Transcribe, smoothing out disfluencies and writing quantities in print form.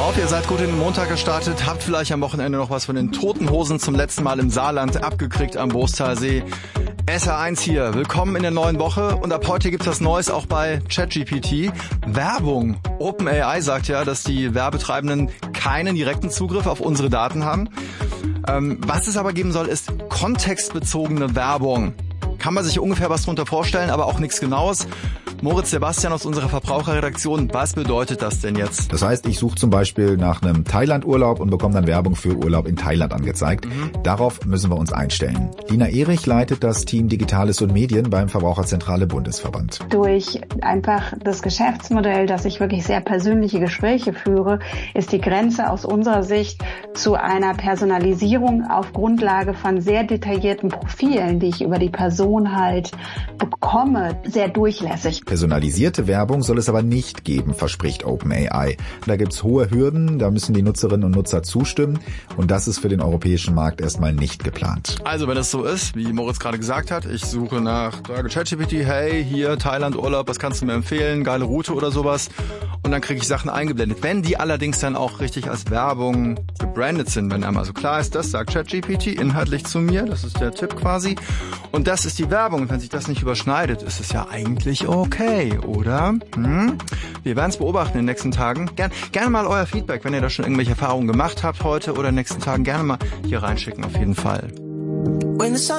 hoffe, ihr seid gut in den Montag gestartet, habt vielleicht am Wochenende noch was von den Toten Hosen zum letzten Mal im Saarland abgekriegt am Boostalsee. SR1 hier, willkommen in der neuen Woche und ab heute gibt's was Neues auch bei ChatGPT. Werbung. OpenAI sagt ja, dass die Werbetreibenden keinen direkten Zugriff auf unsere Daten haben. Was es aber geben soll, ist kontextbezogene Werbung. Kann man sich ungefähr was drunter vorstellen, aber auch nichts Genaues. Moritz Sebastian aus unserer Verbraucherredaktion, was bedeutet das denn jetzt? Das heißt, ich suche zum Beispiel nach einem Thailand-Urlaub und bekomme dann Werbung für Urlaub in Thailand angezeigt. Darauf müssen wir uns einstellen. Lina Erich leitet das Team Digitales und Medien beim Verbraucherzentrale Bundesverband. Durch einfach das Geschäftsmodell, dass ich wirklich sehr persönliche Gespräche führe, ist die Grenze aus unserer Sicht zu einer Personalisierung auf Grundlage von sehr detaillierten Profilen, die ich über die Person halt bekomme, sehr durchlässig. Personalisierte Werbung soll es aber nicht geben, verspricht OpenAI. Da gibt's hohe Hürden, da müssen die Nutzerinnen und Nutzer zustimmen und das ist für den europäischen Markt erstmal nicht geplant. Also wenn es so ist, wie Moritz gerade gesagt hat, ich suche nach ChatGPT, hey, hier Thailand Urlaub, was kannst du mir empfehlen, geile Route oder sowas und dann kriege ich Sachen eingeblendet. Wenn die allerdings dann auch richtig als Werbung gebrandet sind, wenn einmal so klar ist, das sagt ChatGPT inhaltlich zu mir, das ist der Tipp quasi und das ist die Werbung und wenn sich das nicht überschneidet, ist es ja eigentlich okay, oder? Wir werden es beobachten in den nächsten Tagen. Gerne mal euer Feedback, wenn ihr da schon irgendwelche Erfahrungen gemacht habt heute oder in den nächsten Tagen, gerne mal hier reinschicken auf jeden Fall.